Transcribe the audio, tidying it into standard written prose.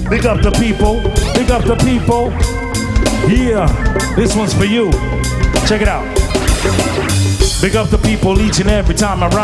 Big up the people. Big up the people. Yeah, this one's for you. Check it out. Big up the people each and every time I rhyme.